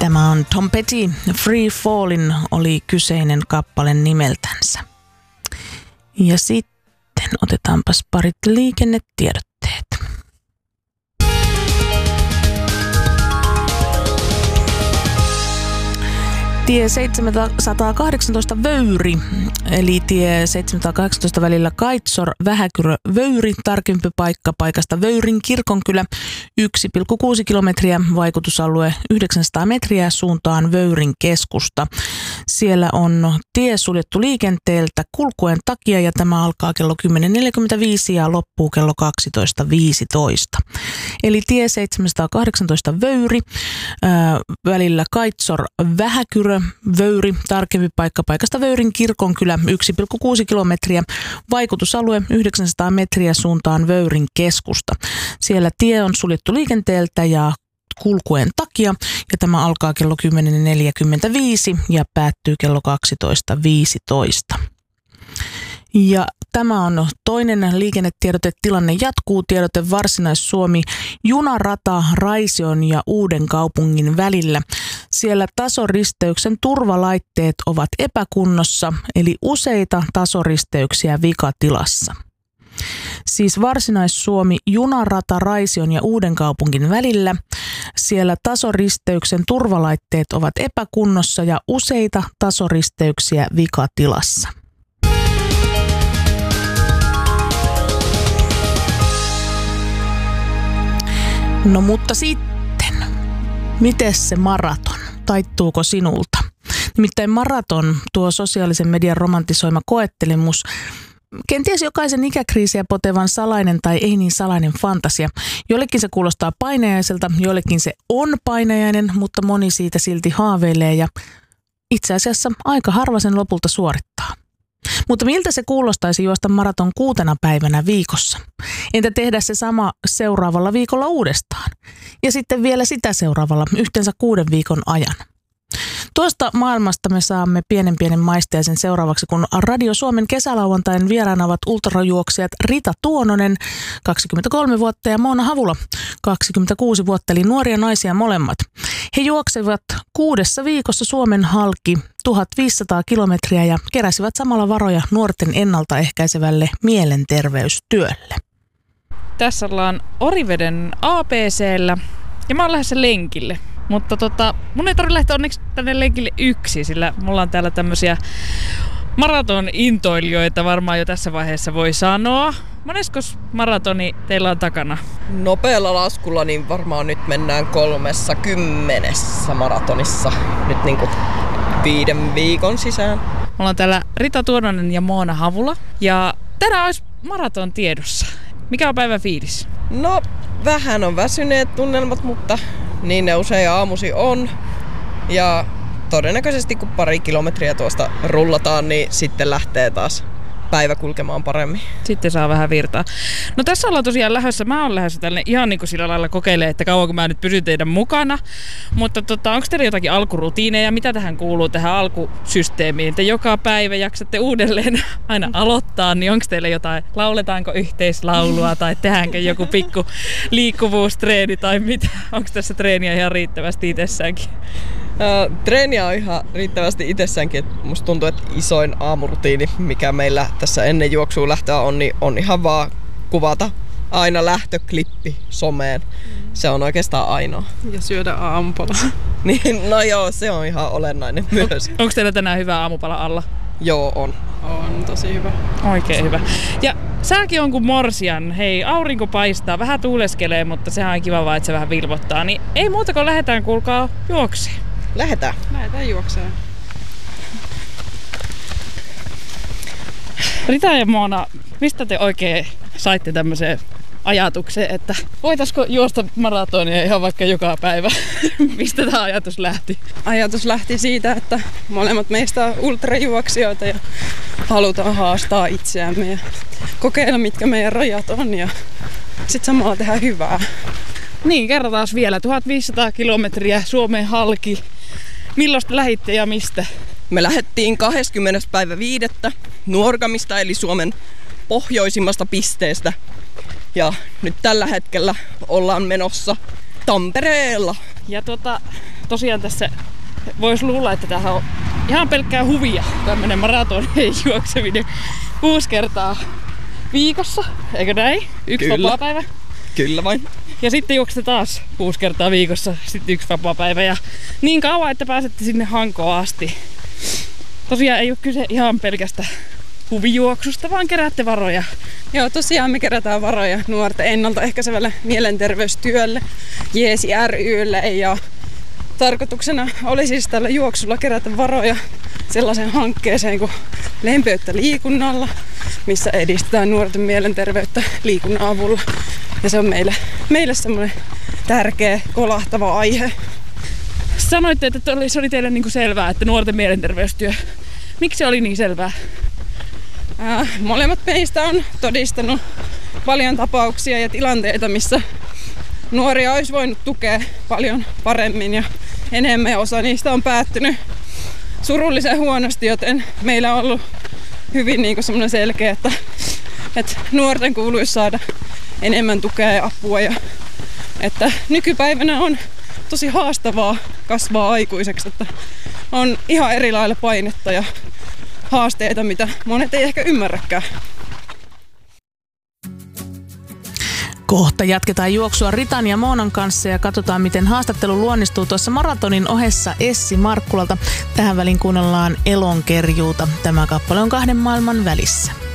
Tämä on Tom Petty, Free Fallin oli kyseinen kappale nimeltänsä. Ja sitten otetaanpas parit liikennetiedotteet. Tie 718 Vöyri, eli tie 718 välillä Kaitsor-Vähäkyrö-Vöyri, tarkempi paikka paikasta Vöyrin kirkonkylä, 1,6 kilometriä, vaikutusalue 900 metriä suuntaan Vöyrin keskusta. Siellä on tie suljettu liikenteeltä kulkuen takia ja tämä alkaa kello 10.45 ja loppuu kello 12.15. Eli tie 718 Vöyri, välillä Kaitsor-Vähäkyrö, Vöyri, tarkempi paikka paikasta Vöyrin kirkonkylä, 1,6 kilometriä, vaikutusalue 900 metriä suuntaan Vöyrin keskusta. Siellä tie on suljettu liikenteeltä ja kulkuen takia ja tämä alkaa kello 10.45 ja päättyy kello 12.15. Ja tämä on toinen liikennetiedote. Tilanne jatkuu. Tiedote Varsinais-Suomi junarata Raision ja Uudenkaupungin välillä. Siellä tasoristeyksen turvalaitteet ovat epäkunnossa, eli useita tasoristeyksiä vikatilassa. Siis Varsinais-Suomi junarata Raision ja Uudenkaupungin välillä. Siellä tasoristeyksen turvalaitteet ovat epäkunnossa ja useita tasoristeyksiä vikatilassa. No mutta sitten, miten se maraton? Taittuuko sinulta? Nimittäin maraton, tuo sosiaalisen median romantisoima koettelemus, kenties jokaisen ikäkriisiä potevan salainen tai ei niin salainen fantasia. Jollekin se kuulostaa painajaiselta, jollekin se on painajainen, mutta moni siitä silti haaveilee ja itse asiassa aika harva sen lopulta suorittaa. Mutta miltä se kuulostaisi juosta maraton 6 päivänä viikossa? Entä tehdä se sama seuraavalla viikolla uudestaan? Ja sitten vielä sitä seuraavalla yhteensä 6 viikon ajan. Tuosta maailmasta me saamme pienen maisteisen seuraavaksi, kun Radio Suomen kesälauantain vieraana ovat ultrajuoksijat Rita Tuononen, 23 vuotta, ja Moona Havula, 26 vuotta, eli nuoria naisia molemmat. He juoksevat 6 viikossa Suomen halki 1500 kilometriä ja keräsivät samalla varoja nuorten ennaltaehkäisevälle mielenterveystyölle. Tässä ollaan Oriveden ABC:llä ja mä oon lähdössä lenkille. Mutta mun ei tarvitse lähteä onneksi tänne lenkille yksin, sillä mulla on täällä tämmösiä maraton-intoilijoita varmaan jo tässä vaiheessa voi sanoa. Moneskos maratoni teillä on takana? Nopealla laskulla niin varmaan nyt mennään 30 maratonissa nyt niinku 5 viikon sisään. Mulla on täällä Rita Tuononen ja Moona Havula ja tänään olisi maraton tiedossa. Mikä on päivän fiilis? No vähän on väsyneet tunnelmat, mutta niin ne usein aamusi on. Ja todennäköisesti kun 2 kilometriä tuosta rullataan, niin sitten lähtee taas päivä kulkemaan paremmin. Sitten saa vähän virtaa. No tässä ollaan tosiaan lähdössä. Mä oon lähdössä tälle ihan niin kuin sillä lailla kokeilemaan, että kauanko mä nyt pysyn teidän mukana. Mutta onko teillä jotakin alkurutiineja? Mitä tähän kuuluu tähän alkusysteemiin? Te joka päivä jaksatte uudelleen aina aloittaa, niin onko teillä jotain? Lauletaanko yhteislaulua tai tehdäänkö joku pikku liikkuvuustreeni tai mitä? Onko tässä treeniä ihan riittävästi itsessäänkin? Treeniä on ihan riittävästi itsessäänkin. Musta tuntuu, että isoin aamurutiini, mikä meillä tässä ennen juoksua lähtöä on, niin on ihan vaan kuvata aina lähtöklippi someen. Se on oikeastaan ainoa. Ja syödä aamupala. Niin, no joo, se on ihan olennainen myös. Onko teillä tänään hyvä aamupala alla? Joo, on. On tosi hyvä. Oikein hyvä. Ja sääkin on kuin morsian. Hei, aurinko paistaa, vähän tuuleskelee, mutta sehän on kiva vaan, että se vähän vilvottaa. Niin ei muuta kuin lähdetään, kuulkaa, juokseen. Lähdetään juokseen. Rita ja Moona, mistä te oikein saitte tämmöiseen ajatukseen, että voitaisiko juosta maratonia ihan vaikka joka päivä? Mistä tämä ajatus lähti? Ajatus lähti siitä, että molemmat meistä on ultrajuoksijoita ja halutaan haastaa itseämme ja kokeilla, mitkä meidän rajat on ja sitten samalla tehdä hyvää. Niin, kerrotaan vielä. 1500 kilometriä Suomen halki. Milloin lähditte ja mistä? Me lähdettiin 20.5. Nuorgamista eli Suomen pohjoisimmasta pisteestä. Ja nyt tällä hetkellä ollaan menossa Tampereella. Ja tosiaan tässä voisi luulla, että tämähän on ihan pelkkää huvia, tämmönen maratonien juokseminen 6 kertaa viikossa, eikö näin? 1 vapaapäivä. Kyllä vain. Ja sitten juoksette taas 6 kertaa viikossa, sitten 1 vapaapäivä ja niin kauan, että pääsette sinne Hankoon asti. Tosiaan ei ole kyse ihan pelkästä huvijuoksusta, vaan keräätte varoja. Joo, tosiaan me kerätään varoja nuorten ennaltaehkäisevälle mielenterveystyölle, Jeesi ry:lle ja tarkoituksena oli siis tällä juoksulla kerätä varoja sellaiseen hankkeeseen kuin Lempeyttä liikunnalla, missä edistetään nuorten mielenterveyttä liikunnan avulla. Ja se on meille semmoinen tärkeä, kolahtava aihe. Sanoitte, että se oli teille niinku selvää, että nuorten mielenterveystyö. Miksi se oli niin selvää? Molemmat meistä on todistanut paljon tapauksia ja tilanteita, missä nuoria olisi voinut tukea paljon paremmin ja enemmän, ja osa niistä on päättynyt surullisen huonosti, joten meillä on ollut hyvin niin semmoinen selkeä, että nuorten kuuluisi saada enemmän tukea ja apua, ja että nykypäivänä on tosi haastavaa kasvaa aikuiseksi, että on ihan eri lailla painetta ja haasteita, mitä monet ei ehkä ymmärräkään. Kohta jatketaan juoksua Ritan ja Moonan kanssa ja katsotaan, miten haastattelu luonnistuu tuossa maratonin ohessa Essi Markkulalta. Tähän väliin kuunnellaan Elonkerjuuta. Tämä kappale on 2 maailman välissä.